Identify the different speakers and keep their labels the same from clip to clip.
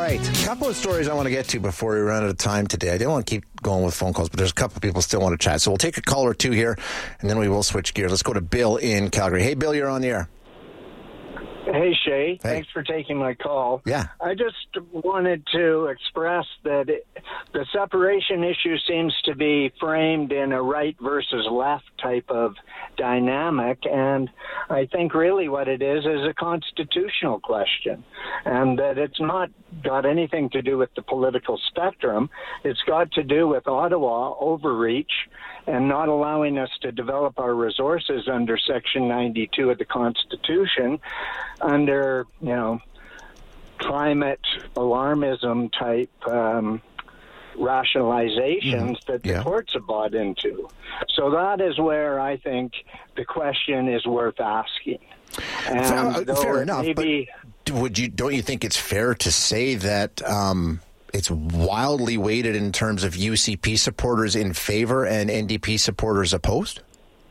Speaker 1: right. A couple of stories I want to get to before we run out of time today. I didn't want to keep going with phone calls, but there's a couple of people still want to chat. So we'll take a call or two here, and then we will switch gears. Let's go to Bill in Calgary. Hey, Bill, you're on the air.
Speaker 2: Hey, Shay. Thanks for taking my call.
Speaker 1: Yeah.
Speaker 2: I just wanted to express that the separation issue seems to be framed in a right versus left type of dynamic, and I think really what it is a constitutional question, and that it's not got anything to do with the political spectrum. It's got to do with Ottawa overreach and not allowing us to develop our resources under Section 92 of the Constitution, under, climate alarmism type rationalizations that the courts have bought into. So that is where I think the question is worth asking. And
Speaker 1: fair enough, maybe, but don't you think it's fair to say that it's wildly weighted in terms of UCP supporters in favor and NDP supporters opposed?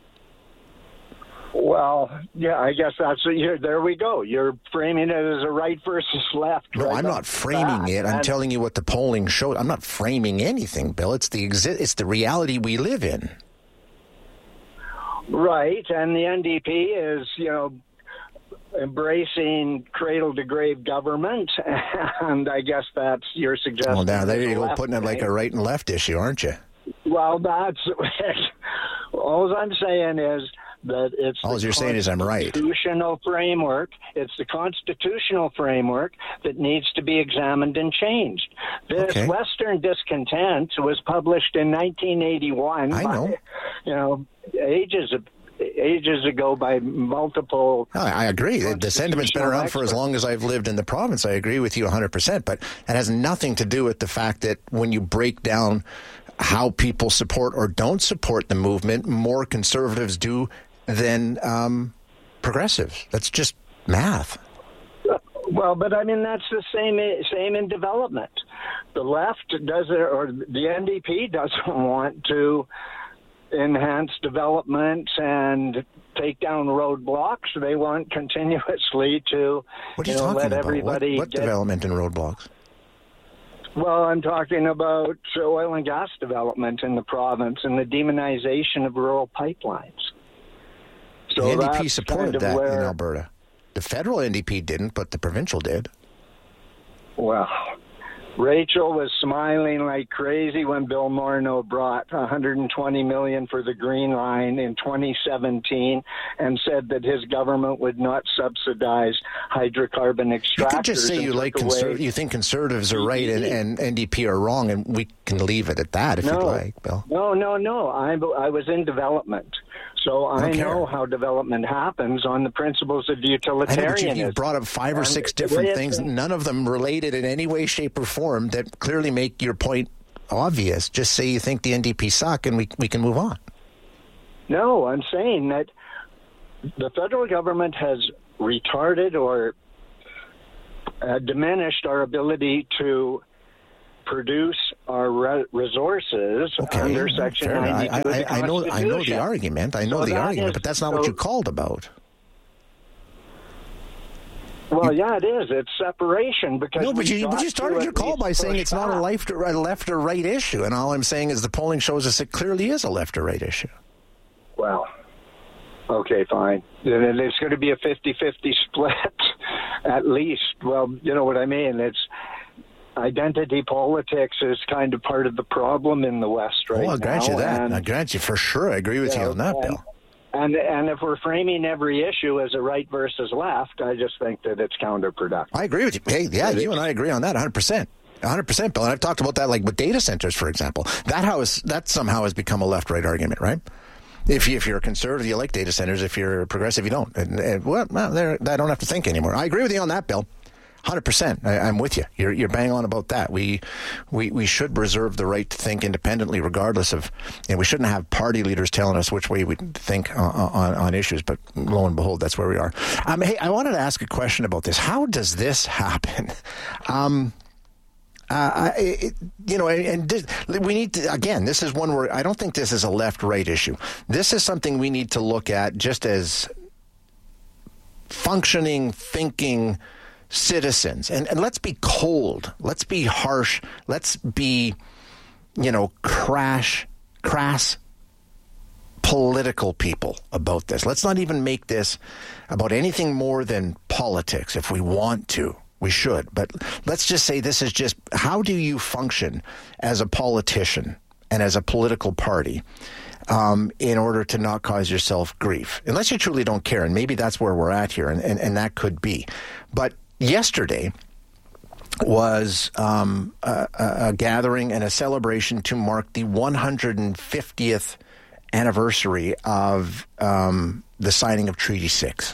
Speaker 2: Well, yeah, I guess that's there we go. You're framing it as a right versus left.
Speaker 1: No,
Speaker 2: right?
Speaker 1: I'm not framing it. I'm telling you what the polling showed. I'm not framing anything, Bill. It's the reality we live in.
Speaker 2: Right, and the NDP is, embracing cradle-to-grave government, and I guess that's your suggestion.
Speaker 1: Well, now there you go, putting it like a right and left issue, aren't you?
Speaker 2: Well, that's all I'm saying is that it's
Speaker 1: all you're saying is I'm right.
Speaker 2: Constitutional framework. It's the constitutional framework that needs to be examined and changed. This Western Discontent was published in 1981.
Speaker 1: I know.
Speaker 2: Ages ago by multiple...
Speaker 1: I agree. The sentiment's been around for as long as I've lived in the province. I agree with you 100%, but that has nothing to do with the fact that when you break down how people support or don't support the movement, more conservatives do than progressives. That's just math.
Speaker 2: Well, but I mean, that's the same in development. The left doesn't, or the NDP doesn't want to enhance development and take down roadblocks. They want continuously to let everybody
Speaker 1: What development and roadblocks?
Speaker 2: Well, I'm talking about oil and gas development in the province and the demonization of rural pipelines. So
Speaker 1: the NDP supported that in Alberta. The federal NDP didn't, but the provincial did.
Speaker 2: Well, Rachel was smiling like crazy when Bill Morneau brought $120 million for the Green Line in 2017 and said that his government would not subsidize hydrocarbon extractors. You
Speaker 1: could just say you think conservatives are right and NDP are wrong, and we can leave it at that if you'd like, Bill.
Speaker 2: No. I was in development. So I know how development happens on the principles of utilitarianism.
Speaker 1: You brought up 5 or 6 different things, none of them related in any way, shape, or form that clearly make your point obvious. Just say you think the NDP suck and we can move on.
Speaker 2: No, I'm saying that the federal government has retarded or diminished our ability to produce our resources under Section 92 of the Constitution.
Speaker 1: I know the argument. But that's not what you called about.
Speaker 2: Well, it is. It's separation because
Speaker 1: but you started your call by saying it's not a left or right issue, and all I'm saying is the polling shows us it clearly is a left or right issue.
Speaker 2: Well, okay, fine. Then it's going to be a 50-50 split at least. Well, you know what I mean. It's identity politics is kind of part of the problem in the West right now.
Speaker 1: I grant you that. I grant you for sure. I agree with you on that, Bill.
Speaker 2: And if we're framing every issue as a right versus left, I just think that it's counterproductive. I
Speaker 1: agree with you. Hey, you and I agree on that 100%. 100%, Bill. And I've talked about that like with data centers, for example. That somehow has become a left-right argument, right? If you're a conservative, you like data centers. If you're a progressive, you don't. I don't have to think anymore. I agree with you on that, Bill. 100%. I'm with you. You're bang on about that. We should reserve the right to think independently, regardless of. We shouldn't have party leaders telling us which way we think on issues. But lo and behold, that's where we are. Hey, I wanted to ask a question about this. How does this happen? We need to, again, this is one where I don't think this is a left-right issue. This is something we need to look at just as functioning, thinking citizens, and let's be cold, let's be harsh, let's be, crass political people about this. Let's not even make this about anything more than politics. If we want to, we should. But let's just say this is just, how do you function as a politician and as a political party in order to not cause yourself grief? Unless you truly don't care, and maybe that's where we're at here, and that could be. But yesterday was a gathering and a celebration to mark the 150th anniversary of the signing of Treaty 6.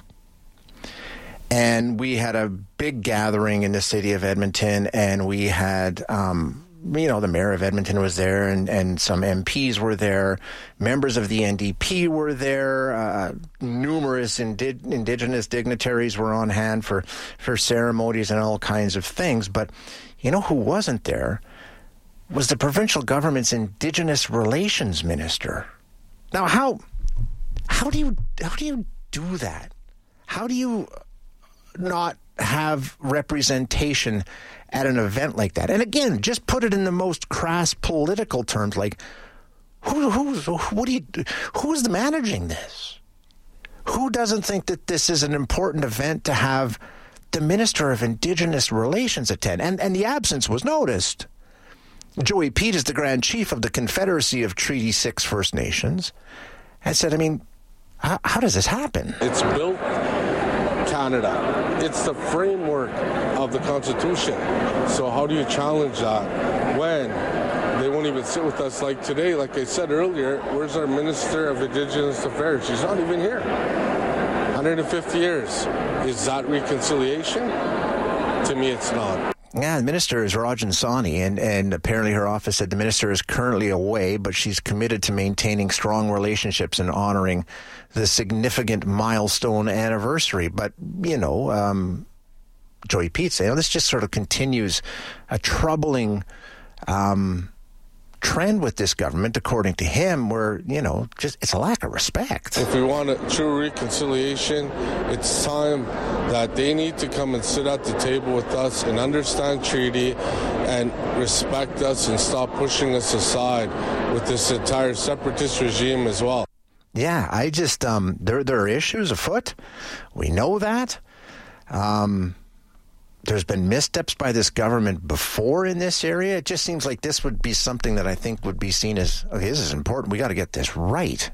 Speaker 1: And we had a big gathering in the city of Edmonton, and we had, the mayor of Edmonton was there, and some MPs were there. Members of the NDP were there. Numerous Indigenous dignitaries were on hand for ceremonies and all kinds of things. But who wasn't there was the provincial government's Indigenous Relations Minister. Now, how do you do that? How do you not have representation at an event like that? And again, just put it in the most crass political terms, like who's managing this? Who doesn't think that this is an important event to have the Minister of Indigenous Relations attend? And the absence was noticed. Joey Pete is the Grand Chief of the Confederacy of Treaty 6 First Nations, and said, how does this happen?
Speaker 3: It's built Canada. It's the framework of the Constitution. So how do you challenge that when they won't even sit with us? Like today, like I said earlier, where's our Minister of Indigenous Affairs? She's not even here. 150 years. Is that reconciliation? To me, it's not.
Speaker 1: Yeah, the minister is Rajan Sawhney, and apparently her office said the minister is currently away, but she's committed to maintaining strong relationships and honoring the significant milestone anniversary. But, Joey Pete saying, this just sort of continues a troubling trend with this government, according to him, where, it's a lack of respect.
Speaker 3: If we want a true reconciliation, it's time that they need to come and sit at the table with us and understand treaty and respect us and stop pushing us aside with this entire separatist regime as well.
Speaker 1: Yeah, I just, there are issues afoot. We know that. There's been missteps by this government before in this area. It just seems like this would be something that I think would be seen as, okay, this is important. We got to get this right.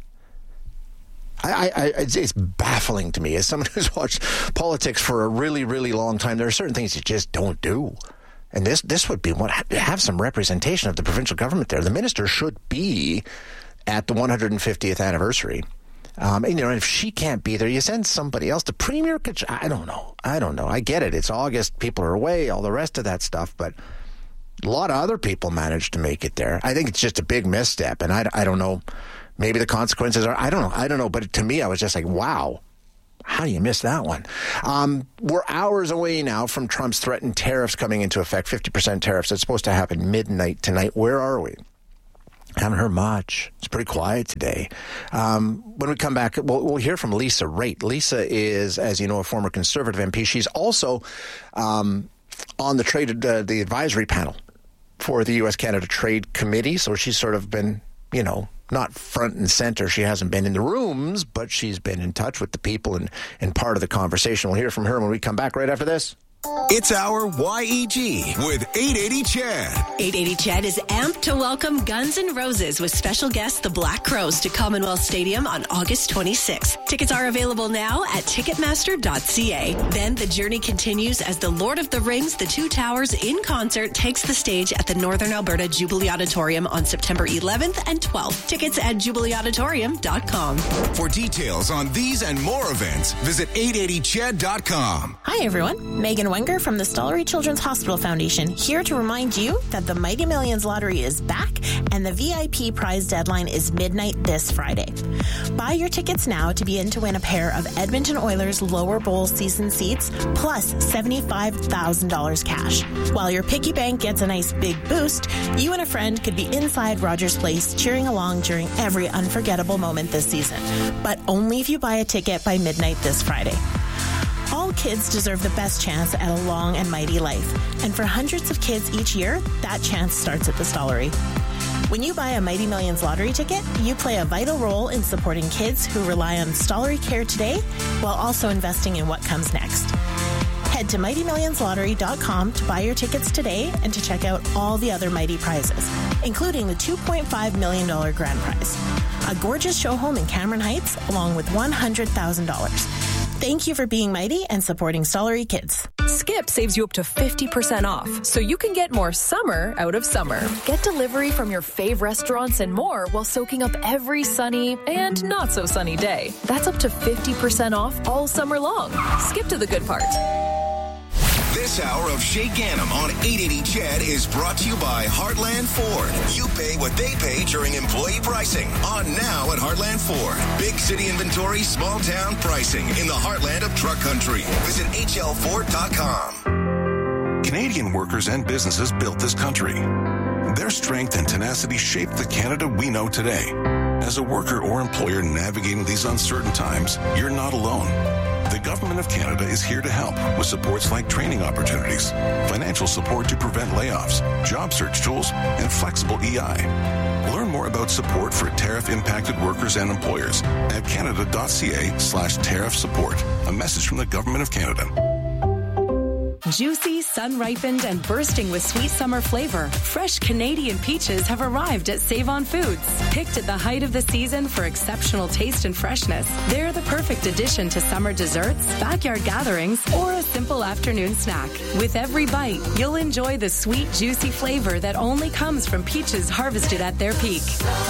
Speaker 1: It's baffling to me as someone who's watched politics for a really, really long time. There are certain things you just don't do. And this would be what, have some representation of the provincial government there. The minister should be at the 150th anniversary. And if she can't be there, you send somebody else. The premier could, I don't know. I get it. It's August. People are away, all the rest of that stuff. But a lot of other people managed to make it there. I think it's just a big misstep. And I don't know. Maybe the consequences are, I don't know. But to me, I was just like, wow, how do you miss that one? We're hours away now from Trump's threatened tariffs coming into effect, 50% tariffs. It's supposed to happen midnight tonight. Where are we? Haven't heard much. It's pretty quiet today. When we come back, we'll hear from Lisa Raitt. Lisa is, as you know, a former Conservative MP. She's also on the advisory panel for the U.S.-Canada Trade Committee. So she's sort of been, not front and center. She hasn't been in the rooms, but she's been in touch with the people and part of the conversation. We'll hear from her when we come back right after this.
Speaker 4: It's our YEG with 880 Chad.
Speaker 5: 880 Chad is amped to welcome Guns N' Roses with special guest the Black Crowes to Commonwealth Stadium on August 26th. Tickets are available now at Ticketmaster.ca. Then the journey continues as the Lord of the Rings, The Two Towers in concert takes the stage at the Northern Alberta Jubilee Auditorium on September 11th and 12th. Tickets at jubileeauditorium.com.
Speaker 4: For details on these and more events, visit 880chad.com.
Speaker 6: Hi everyone, Megan Wenger from the Stollery Children's Hospital Foundation, here to remind you that the Mighty Millions Lottery is back and the VIP prize deadline is midnight this Friday. Buy your tickets now to be in to win a pair of Edmonton Oilers lower bowl season seats plus $75,000 cash. While your piggy bank gets a nice big boost, you and a friend could be inside Rogers Place cheering along during every unforgettable moment this season. But only if you buy a ticket by midnight this Friday. All All kids deserve the best chance at a long and mighty life. And for hundreds of kids each year, that chance starts at the Stollery. When you buy a Mighty Millions lottery ticket, you play a vital role in supporting kids who rely on Stollery care today while also investing in what comes next. Head to MightyMillionsLottery.com to buy your tickets today and to check out all the other Mighty prizes, including the $2.5 million grand prize, a gorgeous show home in Cameron Heights, along with $100,000. Thank you for being mighty and supporting Stollery Kids.
Speaker 7: Skip saves you up to 50% off, so you can get more summer out of summer. Get delivery from your fave restaurants and more while soaking up every sunny and not so sunny day. That's up to 50% off all summer long. Skip to the good part.
Speaker 4: This hour of Shay Ganem on 880 CHED is brought to you by Heartland Ford. You pay what they pay during employee pricing. On now at Heartland Ford. Big city inventory, small town pricing in the heartland of truck country. Visit hlford.com.
Speaker 8: Canadian workers and businesses built this country. Their strength and tenacity shaped the Canada we know today. As a worker or employer navigating these uncertain times, you're not alone. The Government of Canada is here to help with supports like training opportunities, financial support to prevent layoffs, job search tools, and flexible EI. Learn more about support for tariff-impacted workers and employers at canada.ca/tariff support. A message from the Government of Canada.
Speaker 9: Juicy, sun-ripened, and bursting with sweet summer flavor, fresh Canadian peaches have arrived at Save-On Foods. Picked at the height of the season for exceptional taste and freshness, they're the perfect addition to summer desserts, backyard gatherings, or a simple afternoon snack. With every bite, you'll enjoy the sweet, juicy flavor that only comes from peaches harvested at their peak.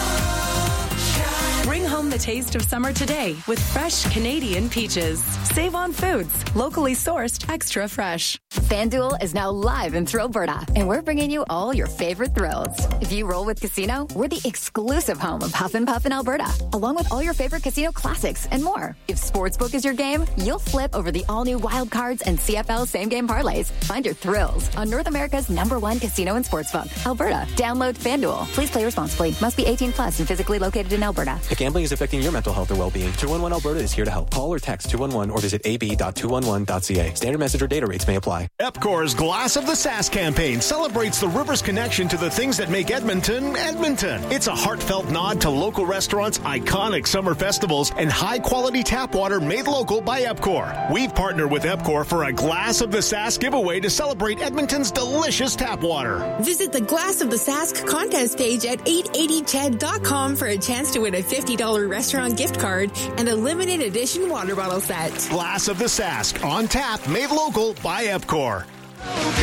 Speaker 9: Bring home the taste of summer today with fresh Canadian peaches. Save On Foods, locally sourced, extra fresh.
Speaker 10: FanDuel is now live in Thrillberta, and we're bringing you all your favorite thrills. If you roll with Casino, we're the exclusive home of Huff and Puff in Alberta, along with all your favorite casino classics and more. If Sportsbook is your game, you'll flip over the all-new Wild Cards and CFL same-game parlays. Find your thrills on North America's #1 casino and sportsbook, Alberta. Download FanDuel. Please play responsibly. Must be 18 plus and physically located in Alberta.
Speaker 11: If gambling is affecting your mental health or well-being, 211 Alberta is here to help. Call or text 211 or visit ab.211.ca. Standard message or data rates may apply.
Speaker 12: EPCOR's Glass of the Sask campaign celebrates the river's connection to the things that make Edmonton, Edmonton. It's a heartfelt nod to local restaurants, iconic summer festivals, and high-quality tap water made local by EPCOR. We've partnered with EPCOR for a Glass of the Sask giveaway to celebrate Edmonton's delicious tap water.
Speaker 13: Visit the Glass of the Sask contest page at 880ched.com for a chance to win a $50 restaurant gift card and a limited edition water bottle set.
Speaker 12: Glass of the Sask, on tap, made local by EPCOR.